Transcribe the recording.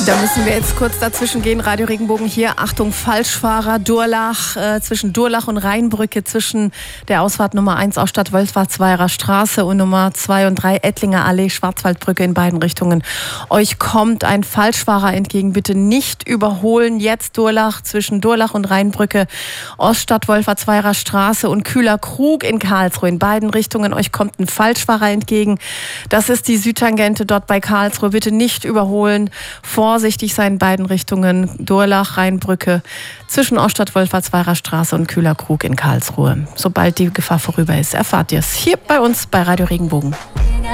Da müssen wir jetzt kurz dazwischen gehen. Radio Regenbogen hier. Achtung, Falschfahrer, Durlach, zwischen Durlach und Rheinbrücke, zwischen der Ausfahrt Nummer 1 aus Stadtwolfratz-Weiherer Straße und Nummer 2 und 3 Ettlinger Allee, Schwarzwaldbrücke in beiden Richtungen. Euch kommt ein Falschfahrer entgegen. Bitte nicht überholen. Jetzt Durlach, zwischen Durlach und Rheinbrücke, Oststadtwolfratz-Weiherer Straße und Kühler Krug in Karlsruhe. In beiden Richtungen euch kommt ein Falschfahrer entgegen. Das ist die Südtangente dort bei Karlsruhe. Bitte nicht überholen. Vorsichtig sein in beiden Richtungen. Durlach, Rheinbrücke, zwischen Oststadt-Wolfratz-Weiherer Straße und Kühler Krug in Karlsruhe. Sobald die Gefahr vorüber ist, erfahrt ihr es hier bei uns bei Radio Regenbogen.